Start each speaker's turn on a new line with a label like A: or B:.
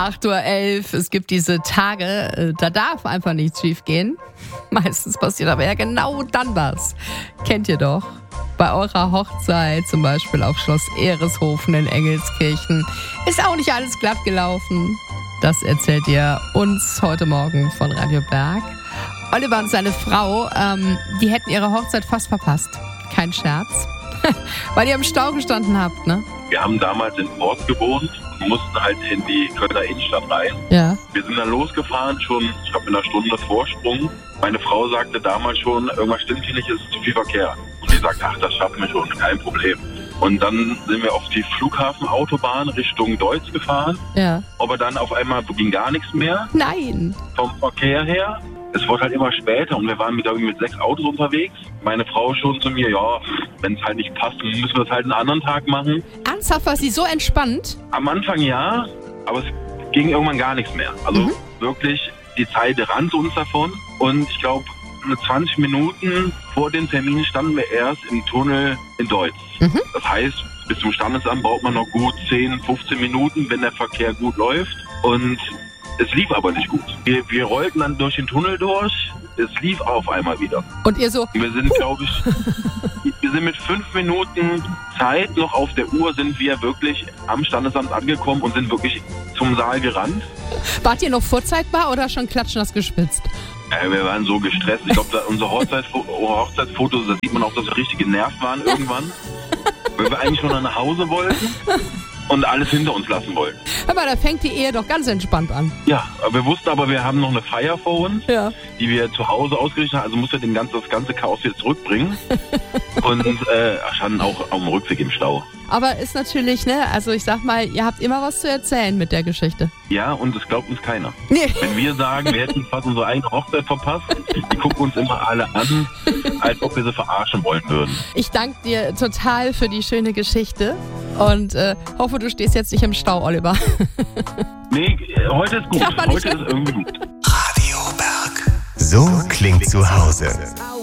A: 8:11 Uhr. Es gibt diese Tage, da darf einfach nichts schief gehen. Meistens passiert aber ja genau dann was. Kennt ihr doch. Bei eurer Hochzeit, zum Beispiel auf Schloss Ehreshofen in Engelskirchen, ist auch nicht alles glatt gelaufen. Das erzählt ihr uns heute Morgen von Radio Berg. Oliver und seine Frau, die hätten ihre Hochzeit fast verpasst. Kein Scherz. Weil ihr im Stau gestanden habt, ne?
B: Wir haben damals in Port gewohnt und mussten halt in die Kölner Innenstadt rein.
A: Ja.
B: Wir sind dann losgefahren, schon, ich glaube, in einer Stunde Vorsprung. Meine Frau sagte damals schon, irgendwas stimmt hier nicht, es ist zu viel Verkehr. Und die sagt, ach, das schaffen wir schon, kein Problem. Und dann sind wir auf die Flughafenautobahn Richtung Deutz gefahren.
A: Ja.
B: Aber dann auf einmal ging gar nichts mehr
A: Nein.
B: vom Verkehr her. Es wurde halt immer später und wir waren mit 6 Autos unterwegs. Meine Frau schon zu mir, ja, wenn es halt nicht passt, dann müssen wir es halt einen anderen Tag machen.
A: Ernsthaft, war sie so entspannt?
B: Am Anfang ja, aber es ging irgendwann gar nichts mehr. Also wirklich, die Zeit rannt uns davon. Und ich glaube, 20 Minuten vor dem Termin standen wir erst im Tunnel in Deutz. Das heißt, bis zum Standesamt braucht man noch gut 10, 15 Minuten, wenn der Verkehr gut läuft. Und es lief aber nicht gut. Wir rollten dann durch den Tunnel durch. Es lief auf einmal wieder.
A: Und ihr so?
B: Wir sind, glaube ich, wir sind mit 5 Minuten Zeit noch auf der Uhr, sind wir wirklich am Standesamt angekommen und sind wirklich zum Saal gerannt.
A: Wart ihr noch vorzeigbar oder schon klatschnass gespitzt?
B: Wir waren so gestresst. Ich glaube, unser Hochzeitsfoto, da sieht man auch, dass wir richtig genervt waren irgendwann. Weil wir eigentlich schon nach Hause wollten und alles hinter uns lassen wollten.
A: Hör mal, da fängt die Ehe doch ganz entspannt an.
B: Ja, wir wussten aber, wir haben noch eine Feier vor uns, die wir zu Hause ausgerichtet haben. Also mussten wir das ganze Chaos wieder zurückbringen. Und standen auch auf dem Rückweg im Stau.
A: Aber ist natürlich, ne, also ich sag mal, ihr habt immer was zu erzählen mit der Geschichte.
B: Ja, und das glaubt uns keiner.
A: Nee.
B: Wenn wir sagen, wir hätten fast unsere eigene Hochzeit verpasst, die gucken uns immer alle an, als ob wir sie verarschen wollen würden.
A: Ich danke dir total für die schöne Geschichte und hoffe, du stehst jetzt nicht im Stau, Oliver.
B: Nee, heute ist gut.
A: Kann man nicht
B: Heute ist irgendwie gut.
C: Radio Berg. So klingt zu Hause.